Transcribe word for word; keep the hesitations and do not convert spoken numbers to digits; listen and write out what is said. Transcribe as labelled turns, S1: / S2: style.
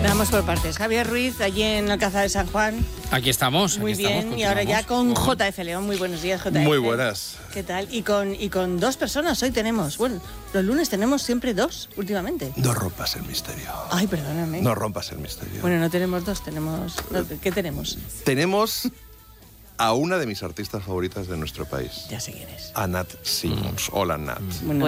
S1: Vamos por partes. Javier Ruiz, allí en Alcázar de San Juan.
S2: Aquí estamos.
S1: Muy
S2: aquí
S1: bien,
S2: estamos,
S1: y ahora ya con J F León. Muy buenos días, J F.
S3: Muy buenas.
S1: ¿Qué tal? Y con, y con dos personas hoy tenemos. Bueno, los lunes tenemos siempre dos, últimamente.
S3: No rompas el misterio.
S1: Ay, perdóname.
S3: No rompas el misterio.
S1: Bueno, no tenemos dos, tenemos... no, ¿qué tenemos?
S3: Tenemos a una de mis artistas favoritas de nuestro país.
S1: Ya sé quién es.
S3: A Nat Simmons. Hola, Nat.
S1: Bueno,